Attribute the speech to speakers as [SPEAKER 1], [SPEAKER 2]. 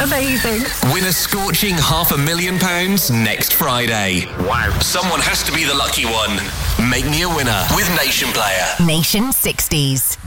[SPEAKER 1] Amazing.
[SPEAKER 2] Win a scorching £500,000 next Friday.
[SPEAKER 3] Wow.
[SPEAKER 2] Someone has to be the lucky one. Make me a winner with Nation Player.
[SPEAKER 4] Nation 60s.